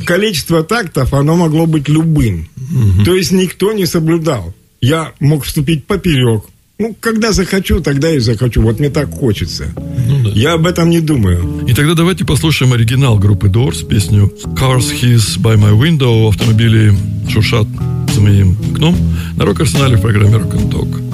количество тактов, оно могло быть любым. То есть никто не соблюдал. Я мог вступить поперек. Ну, когда захочу, тогда и захочу. Вот мне так хочется. Ну, да. Я об этом не думаю. И тогда давайте послушаем оригинал группы Doors, песню «Cars Hiss by My Window», автомобили шуршат за моим окном, на Рок-Арсенале в программе Rock and Talk.